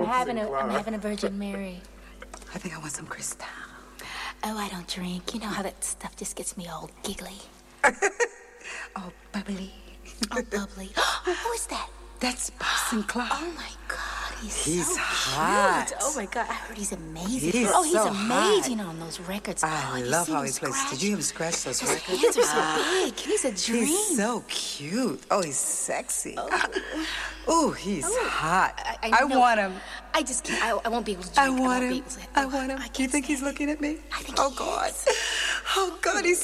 I'm having a Virgin Mary. I think I want some Cristal. Oh, I don't drink. You know how that stuff just gets me all giggly. Oh, bubbly. Oh, bubbly. Who is that? That's Parson Clark. Oh, my God. He's so hot. cute. Oh, my God. I heard he's amazing. He's he's so amazing hot. on those records. I love how he plays. Did you ever scratch those His records? hands are so big. He's a dream. He's so cute. Oh, he's sexy. Oh, he's hot. I know. want him. I just can't. I won't be able to drink. I want him. I Do you think he's looking at me? I think Oh, he God. is. Oh, God, he's